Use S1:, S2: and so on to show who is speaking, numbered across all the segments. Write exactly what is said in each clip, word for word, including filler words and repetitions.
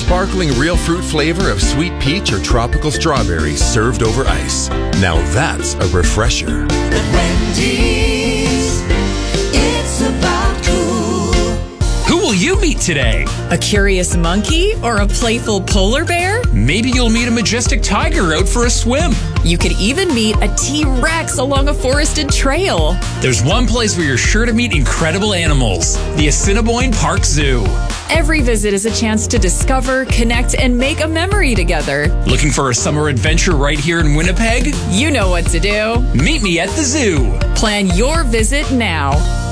S1: sparkling real fruit flavor of sweet peach or tropical strawberry served over ice. Now that's a refresher.
S2: At Wendy's, it's about cool.
S3: Who will you meet today?
S4: A curious monkey or a playful polar bear?
S3: Maybe you'll meet a majestic tiger out for a swim.
S4: You could even meet a T-Rex along a forested trail.
S3: There's one place where you're sure to meet incredible animals, the Assiniboine Park Zoo.
S4: Every visit is a chance to discover, connect, and make a memory together.
S3: Looking for a summer adventure right here in Winnipeg?
S4: You know what to do.
S3: Meet me at the zoo.
S4: Plan your visit now.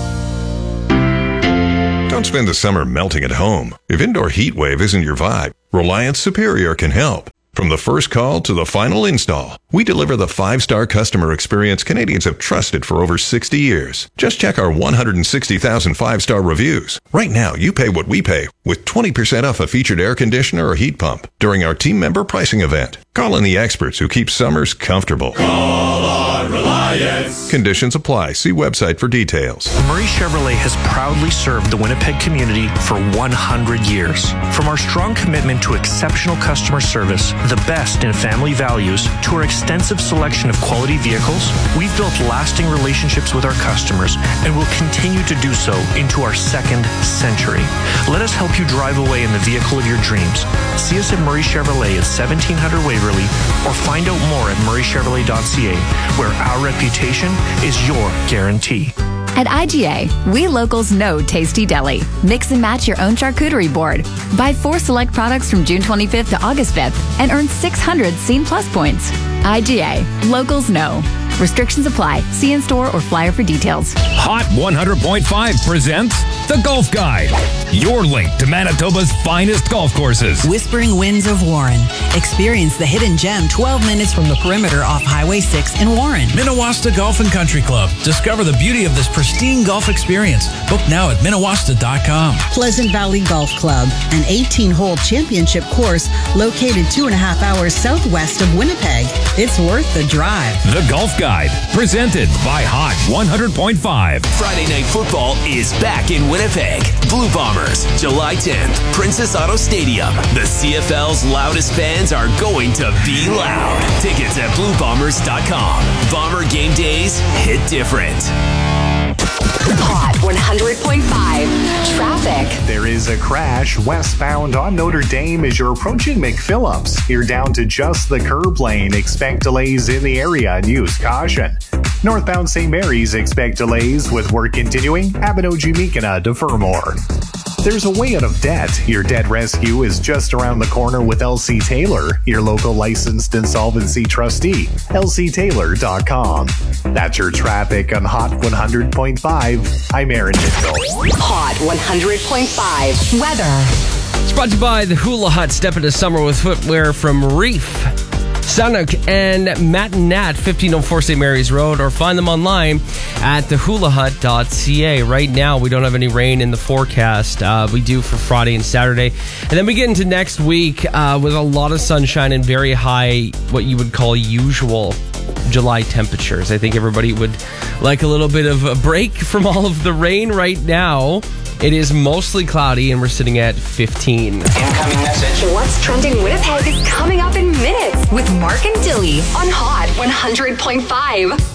S5: Don't spend the summer melting at home. If indoor heat wave isn't your vibe, Reliance Superior can help. From the first call to the final install, we deliver the five-star customer experience Canadians have trusted for over sixty years. Just check our one hundred sixty thousand five-star reviews. Right now, you pay what we pay with twenty percent off a featured air conditioner or heat pump during our team member pricing event. Call in the experts who keep summers comfortable.
S2: Call on Reliance.
S5: Conditions apply. See website for details.
S6: Murray Chevrolet has proudly served the Winnipeg community for one hundred years. From our strong commitment to exceptional customer service, the best in family values, to our extensive selection of quality vehicles, we've built lasting relationships with our customers and will continue to do so into our second century. Let us help you drive away in the vehicle of your dreams. See us at Murray Chevrolet at seventeen hundred Waverly or find out more at murray chevrolet dot c a, where our reputation is your guarantee.
S7: At I G A, we locals know Tasty Deli. Mix and match your own charcuterie board. Buy four select products from June twenty-fifth to August fifth and earn six hundred Scene Plus points. I G A, locals know. Restrictions apply. See in store or flyer for details.
S8: Hot one hundred point five presents The Golf Guide, your link to Manitoba's finest golf courses.
S9: Whispering Winds of Warren. Experience the hidden gem twelve minutes from the perimeter off Highway six in Warren.
S10: Minnewasta Golf and Country Club. Discover the beauty of this pristine golf experience. Book now at minnewasta dot com.
S9: Pleasant Valley Golf Club, an eighteen-hole championship course located two and a half hours southwest of Winnipeg. It's worth the drive.
S8: The Golf Guide, presented by Hot one hundred point five.
S11: Friday Night Football is back in Winnipeg. Blue Bombers, July tenth, Princess Auto Stadium. The C F L's loudest fans are going to be loud. Tickets at blue bombers dot com. Bomber game days hit different.
S12: Hot one hundred point five. Traffic.
S13: There is a crash westbound on Notre Dame as you're approaching McPhillips. You're down to just the curb lane. Expect delays in the area and use caution. Northbound Saint Mary's, expect delays with work continuing. Abinogi-Meekina to Fermor. There's a way out of debt. Your debt rescue is just around the corner with L C Taylor, your local licensed insolvency trustee. L C taylor dot com. That's your traffic on Hot one hundred point five. I'm Aaron Mitchell.
S12: Hot one hundred point five. Weather.
S14: It's brought to you by the Hula Hut. Step into summer with footwear from Reef, Sanuk, and Matt and Nat, fifteen oh four Saint Mary's Road, or find them online at the hula hut dot c a. Right now, we don't have any rain in the forecast. Uh, we do for Friday and Saturday. And then we get into next week uh, with a lot of sunshine and very high, what you would call usual July temperatures. I think everybody would like a little bit of a break from all of the rain right now. It is mostly cloudy, and we're sitting at fifteen.
S12: Incoming message. What's trending Winnipeg is coming up in minutes with Mark and Dilly on Hot one hundred point five.